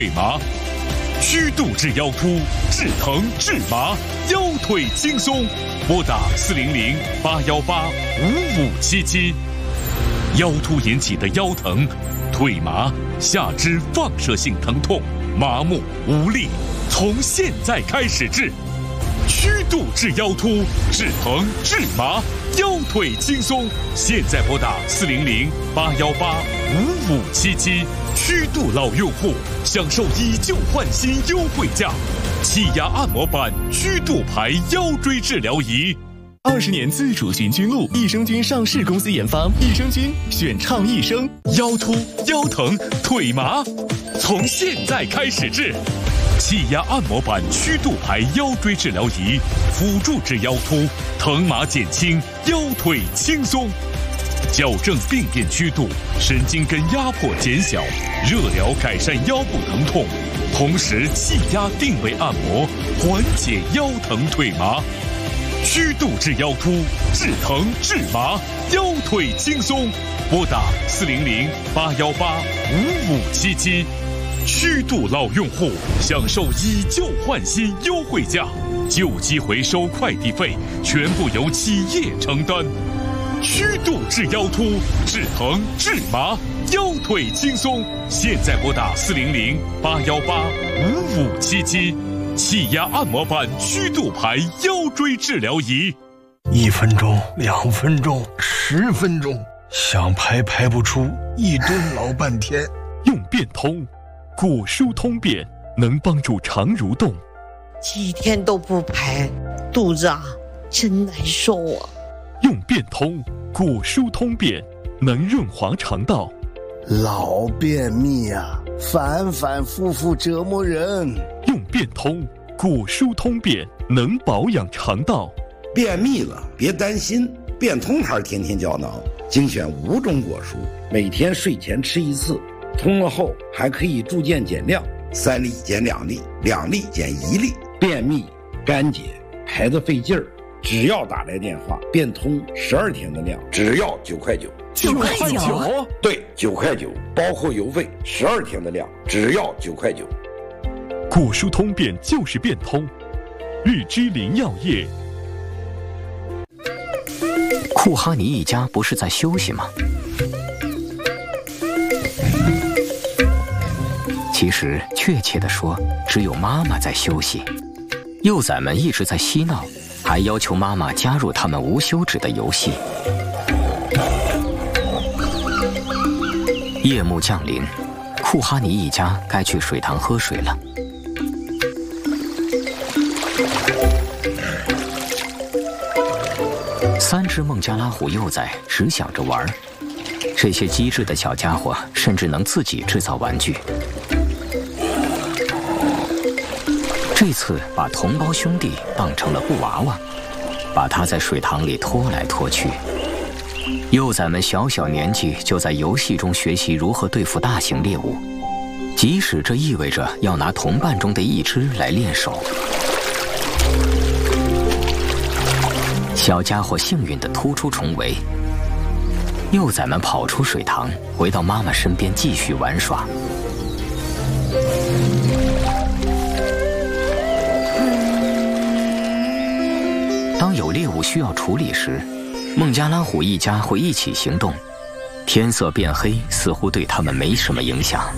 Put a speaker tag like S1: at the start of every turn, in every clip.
S1: 腿麻，虚度至腰突，治疼治麻，腰腿轻松。拨打400-818-5577。腰突引起的腰疼、腿麻、下肢放射性疼痛、麻木无力，从现在开始治。虚度治腰突，治疼治麻，腰腿轻松。现在拨打400-818-5577。虚度老用户享受以旧换新优惠价，气压按摩板虚度牌腰椎治疗仪。
S2: 20年自主行军路，益生菌上市公司研发，益生菌选畅益生。
S1: 腰突、腰疼、腿麻，从现在开始治。气压按摩板虚度牌腰椎治疗仪，辅助治腰突，疼麻减轻，腰腿轻松。矫正病变虚度，神经根压迫减小，热疗改善腰部疼痛，同时气压定位按摩，缓解腰疼腿麻。虚度治腰突，治疼治麻，腰腿轻松。拨打400-818-5577。虚度老用户享受以旧换新优惠价，旧机回收快递费全部由企业承担。虚度治腰突，治疼治麻，腰腿轻松。现在拨打400-818-5577。气压按摩板虚度牌腰椎治疗仪。
S3: 1分钟、2分钟、10分钟，想排排不出，一顿老半天。
S4: 用变通，果蔬通便能帮助肠蠕动。
S5: 几天都不排，肚子真难受啊。
S4: 用变通，果蔬通便能润滑肠道。
S3: 老便秘啊，反反复复折磨人。
S4: 用变通，果蔬通便能保养肠道。
S6: 便秘了别担心，变通牌天天胶囊精选5种果蔬，每天睡前吃1次，通了后还可以逐渐减量，3粒减2粒，2粒减1粒。便秘、干结、排得费劲儿，只要打来电话，变通12天的量，只要9块9。
S7: 9块9？
S6: 对，9块9，包括邮费，12天的量，只要9块9。
S4: 果蔬通便就是变通，日之林药业。
S8: 库哈尼一家不是在休息吗？其实确切地说，只有妈妈在休息。幼崽们一直在嬉闹，还要求妈妈加入他们无休止的游戏。夜幕降临，库哈尼一家该去水塘喝水了。3只孟加拉虎幼崽只想着玩，这些机智的小家伙甚至能自己制造玩具。这次把同胞兄弟当成了布娃娃，把他在水塘里拖来拖去。幼崽们小小年纪就在游戏中学习如何对付大型猎物，即使这意味着要拿同伴中的一只来练手。小家伙幸运地突出重围，幼崽们跑出水塘，回到妈妈身边继续玩耍。当有猎物需要处理时，孟加拉虎一家会一起行动。天色变黑似乎对他们没什么影响。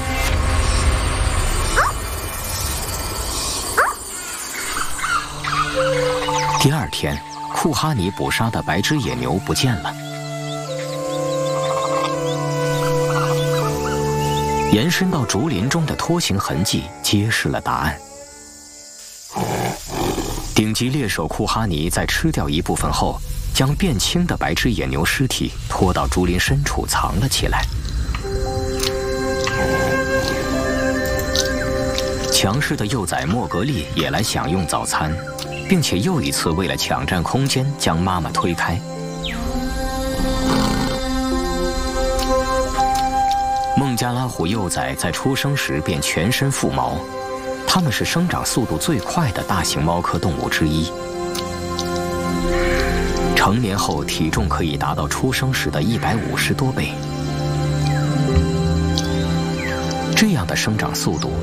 S8: 第2天，库哈尼捕杀的白只野牛不见了。延伸到竹林中的拖行痕迹揭示了答案。顶级猎手库哈尼在吃掉一部分后，将变轻的白只野牛尸体拖到竹林深处藏了起来。强势的幼崽莫格利也来享用早餐，并且又一次为了抢占空间将妈妈推开。孟加拉虎幼崽在出生时便全身覆毛，它们是生长速度最快的大型猫科动物之一。成年后体重可以达到出生时的150多倍。这样的生长速度